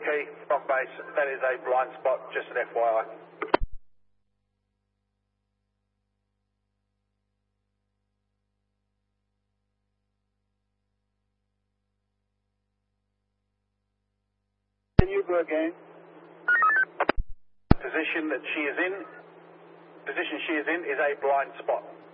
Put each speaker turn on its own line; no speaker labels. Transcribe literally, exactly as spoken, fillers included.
Key, from base, that is a blind spot, just an F Y I.
Can you go again?
Position that she is in, position she is in is a blind spot.